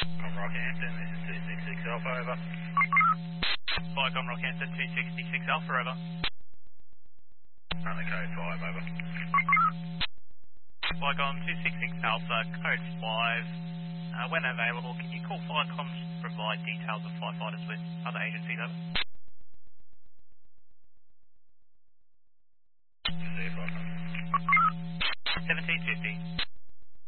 I'm Rockhampton, this is 266 Alpha, over. Viacom Rockhampton 266 Alpha, over. Only code 5, over. Viacom 266 Alpha, code 5. When available, can you call Viacom to provide details of firefighters with other agencies, over?